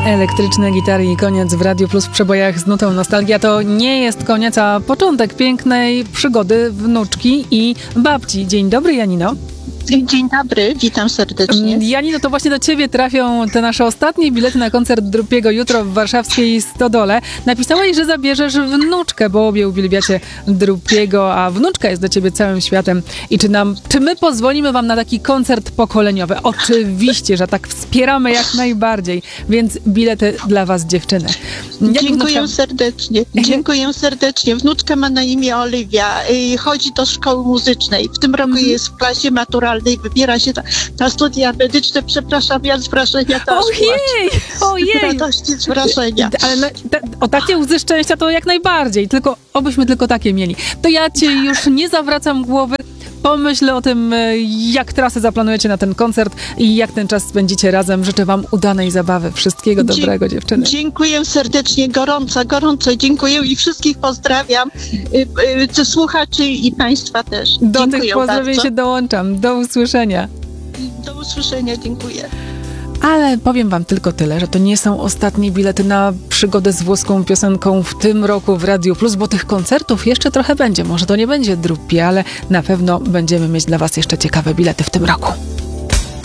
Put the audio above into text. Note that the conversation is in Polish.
Elektryczne gitary i koniec w Radiu Plus w przebojach z nutą nostalgia. To nie jest koniec, a początek pięknej przygody wnuczki i babci. Dzień dobry, Janino. Dzień dobry, witam serdecznie. Janino, to właśnie do ciebie trafią te nasze ostatnie bilety na koncert Drupiego jutro w warszawskiej Stodole. Napisałeś, że zabierzesz wnuczkę, bo obie uwielbiacie Drupiego, a wnuczka jest dla ciebie całym światem. I czy my pozwolimy wam na taki koncert pokoleniowy? Oczywiście, że tak wspieramy jak najbardziej, więc bilety dla was, dziewczyny. Dziękuję serdecznie. Dziękuję serdecznie. Wnuczka ma na imię Oliwia. Chodzi do szkoły muzycznej. W tym roku jest w klasie maturalnej. Wybiera się na studia medyczne. Przepraszam, ja z wrażenia to Ojej! Z radości, z wrażenia. Ale o takie łzy szczęścia to jak najbardziej. Obyśmy tylko takie mieli. To ja cię już nie zawracam głowy. Pomyśl o tym, jak trasę zaplanujecie na ten koncert i jak ten czas spędzicie razem. Życzę wam udanej zabawy. Wszystkiego dobrego, dziewczyny. Dziękuję serdecznie, gorąco dziękuję i wszystkich pozdrawiam, słuchaczy i państwa też. Do dziękuję tych pozdrowień bardzo. się dołączam. Do usłyszenia. Do usłyszenia, dziękuję. Ale powiem wam tylko tyle, że to nie są ostatnie bilety na przygodę z włoską piosenką w tym roku w Radiu Plus, bo tych koncertów jeszcze trochę będzie. Może to nie będzie Drupi, ale na pewno będziemy mieć dla was jeszcze ciekawe bilety w tym roku.